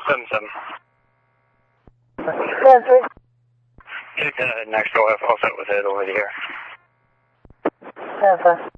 7-7. 7-3. Next door, I'll set with it over the air. 7-5.